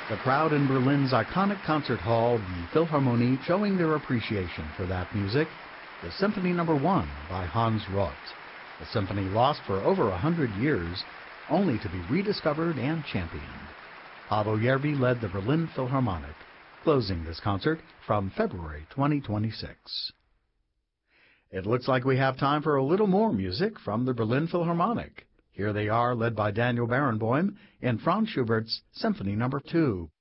The crowd in Berlin's iconic concert hall, the Philharmonie, showing their appreciation for that music, the Symphony No. 1 by Hans Roth, a symphony lost for over 100 years, only to be rediscovered and championed. Paavo Järvi led the Berlin Philharmonic, closing this concert from February 2026. It looks like we have time for a little more music from the Berlin Philharmonic. Here they are, led by Daniel Barenboim in Franz Schubert's Symphony No. 2.